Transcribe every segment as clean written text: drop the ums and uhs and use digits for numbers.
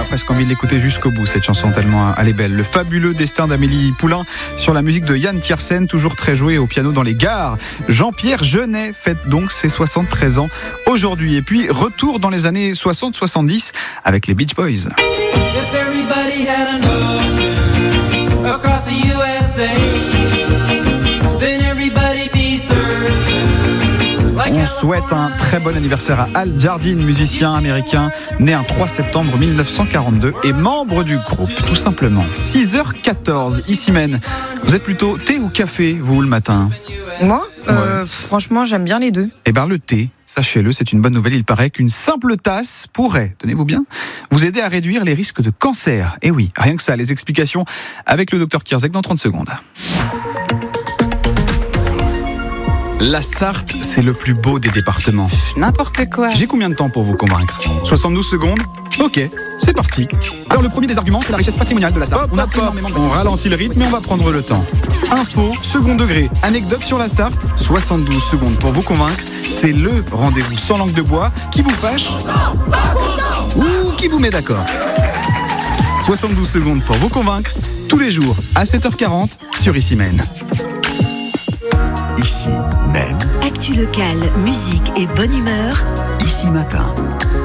presque envie de l'écouter jusqu'au bout, cette chanson tellement elle est belle. Le fabuleux destin d'Amélie Poulain sur la musique de Yann Tiersen, toujours très joué au piano dans les gares. Jean-Pierre Jeunet fête donc ses 73 ans aujourd'hui. Et puis, retour dans les années 60-70 avec les Beach Boys. If everybody had an ocean across the USA, then everybody be served. On souhaite un très bon anniversaire à Al Jardine, musicien américain, né un 3 septembre 1942 et membre du groupe, tout simplement. 6h14, ici Mène. Vous êtes plutôt thé ou café, vous, le matin ? Moi, franchement, j'aime bien les deux. Eh bien, le thé, sachez-le, c'est une bonne nouvelle. Il paraît qu'une simple tasse pourrait, tenez-vous bien, vous aider à réduire les risques de cancer. Eh oui, rien que ça, les explications avec le docteur Kierzek dans 30 secondes. La Sarthe, c'est le plus beau des départements. N'importe quoi. J'ai combien de temps pour vous convaincre ? 72 secondes ? Ok, c'est parti. Alors le premier des arguments, c'est la richesse patrimoniale de la Sarthe. On ralentit le rythme et on va prendre le temps. Info, second degré, anecdote sur la Sarthe, 72 secondes pour vous convaincre. C'est le rendez-vous sans langue de bois qui vous fâche ou qui vous met d'accord. 72 secondes pour vous convaincre, tous les jours à 7h40 sur Ici Mène. Ici Mène. Actu locale, musique et bonne humeur. Ici Matin.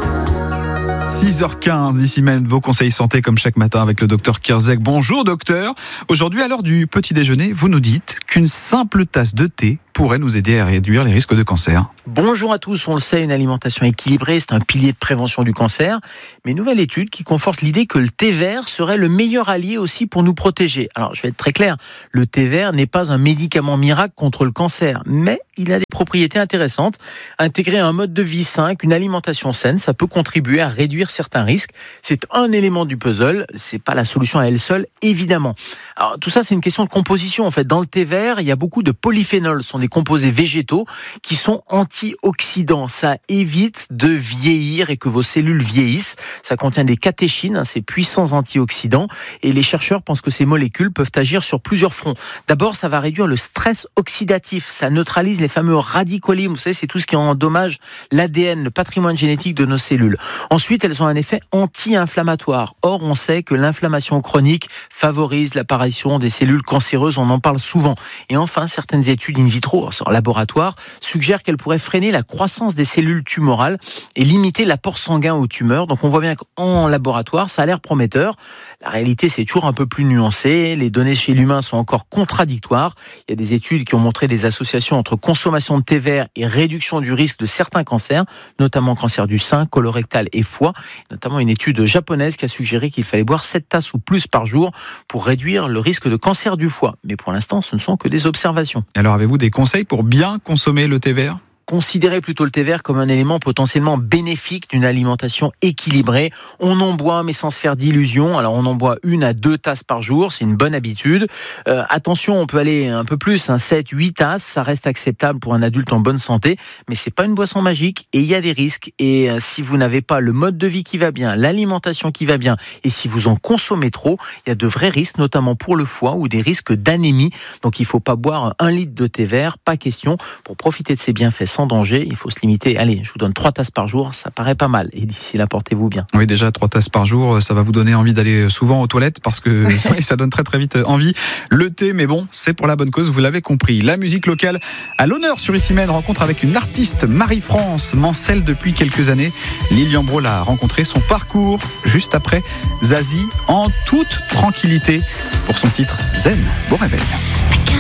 6h15, ici Mène, vos conseils santé comme chaque matin avec le docteur Kierzek. Bonjour docteur. Aujourd'hui, à l'heure du petit déjeuner, vous nous dites qu'une simple tasse de thé pourrait nous aider à réduire les risques de cancer. Bonjour à tous, on le sait, une alimentation équilibrée, c'est un pilier de prévention du cancer. Mais une nouvelle étude qui conforte l'idée que le thé vert serait le meilleur allié aussi pour nous protéger. Alors, je vais être très clair, le thé vert n'est pas un médicament miracle contre le cancer, mais il a des propriétés intéressantes. Intégrer un mode de vie sain, une alimentation saine, ça peut contribuer à réduire certains risques. C'est un élément du puzzle, c'est pas la solution à elle seule, évidemment. Alors, tout ça, c'est une question de composition. En fait, dans le thé vert, il y a beaucoup de polyphénols, ce sont des composés végétaux qui sont antioxydants. Ça évite de vieillir et que vos cellules vieillissent. Ça contient des catéchines, ces puissants antioxydants, et les chercheurs pensent que ces molécules peuvent agir sur plusieurs fronts. D'abord, ça va réduire le stress oxydatif. Ça neutralise les fameux radicaux libres. Vous savez, c'est tout ce qui endommage l'ADN, le patrimoine génétique de nos cellules. Ensuite, elles ont un effet anti-inflammatoire. Or, on sait que l'inflammation chronique favorise l'apparition des cellules cancéreuses. On en parle souvent. Et enfin, certaines études in vitro, en laboratoire, suggèrent qu'elles pourraient freiner la croissance des cellules tumorales et limiter l'apport sanguin aux tumeurs. Donc, on voit bien qu'en laboratoire, ça a l'air prometteur. La réalité, c'est toujours un peu plus nuancé. Les données chez l'humain sont encore contradictoires. Il y a des études qui ont montré des associations entre consommation de thé vert et réduction du risque de certains cancers, notamment cancer du sein, colorectal et foie. Notamment une étude japonaise qui a suggéré qu'il fallait boire 7 tasses ou plus par jour pour réduire le risque de cancer du foie. Mais pour l'instant, ce ne sont que des observations. Alors, avez-vous des conseils pour bien consommer le thé vert ? Considérez plutôt le thé vert comme un élément potentiellement bénéfique d'une alimentation équilibrée. On en boit, mais sans se faire d'illusions. Alors, on en boit 1 à 2 tasses par jour. C'est une bonne habitude. Attention, on peut aller un peu plus, 7, 8 tasses. Ça reste acceptable pour un adulte en bonne santé. Mais c'est pas une boisson magique et il y a des risques. Et si vous n'avez pas le mode de vie qui va bien, l'alimentation qui va bien, et si vous en consommez trop, il y a de vrais risques, notamment pour le foie ou des risques d'anémie. Donc, il faut pas boire 1 litre de thé vert. Pas question. Pour profiter de ses bienfaits sans danger, il faut se limiter. Allez, je vous donne 3 tasses par jour, ça paraît pas mal. Et d'ici là, portez-vous bien. Oui, déjà 3 tasses par jour, ça va vous donner envie d'aller souvent aux toilettes parce que oui, ça donne très très vite envie. Le thé, mais bon, c'est pour la bonne cause, vous l'avez compris. La musique locale à l'honneur sur Ici Mène, rencontre avec une artiste, Marie-France, Mancel depuis quelques années. Lilian Brault a rencontré, son parcours juste après Zazie en toute tranquillité pour son titre Zen. Bon réveil.